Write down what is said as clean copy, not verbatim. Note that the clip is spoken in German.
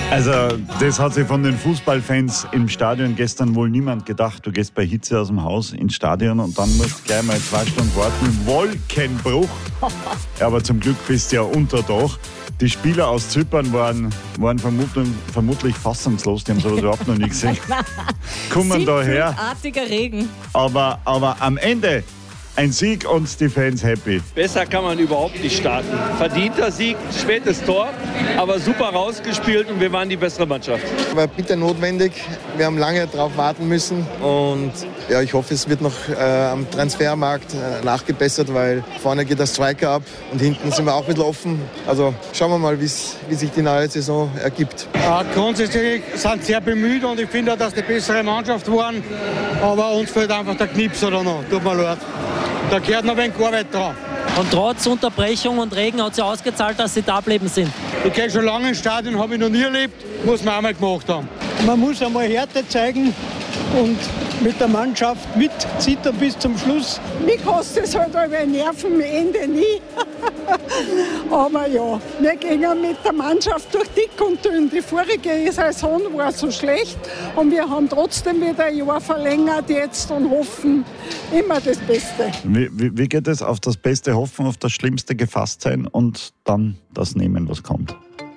Also, das hat sich von den Fußballfans im Stadion gestern wohl niemand gedacht. Du gehst bei Hitze aus dem Haus ins Stadion und dann musst du gleich mal 2 Stunden warten. Wolkenbruch. Ja, aber zum Glück bist du ja unter Dach. Die Spieler aus Zypern waren vermutlich fassungslos. Die haben sowas überhaupt noch nie gesehen. Kommen daher. Artiger Regen. Aber am Ende ein Sieg und die Fans happy. Besser kann man überhaupt nicht starten. Verdienter Sieg, spätes Tor, aber super rausgespielt und wir waren die bessere Mannschaft. War bitter notwendig. Wir haben lange darauf warten müssen und ja, ich hoffe, es wird noch am Transfermarkt nachgebessert, weil vorne geht der Striker ab und hinten sind wir auch ein bisschen offen. Also schauen wir mal, wie sich die neue Saison ergibt. Grundsätzlich sind sehr bemüht und ich finde, dass die bessere Mannschaft waren, aber uns fehlt einfach der Knips oder noch. Tut mir leid. Da gehört noch ein wenig Arbeit dran. Und trotz Unterbrechung und Regen hat sie ausgezahlt, dass sie da bleiben sind. Ich gehe schon lange ins Stadion, habe ich noch nie erlebt, muss man einmal gemacht haben. Man muss einmal Härte zeigen und mit der Mannschaft mitzittern bis zum Schluss. Mich kostet es halt über Nervenende nie. Aber ja, wir gehen mit der Mannschaft durch dick und dünn. Die vorige Saison war so schlecht und wir haben trotzdem wieder ein Jahr verlängert jetzt und hoffen immer das Beste. Wie geht es? Auf das Beste hoffen, auf das Schlimmste gefasst sein und dann das nehmen, was kommt?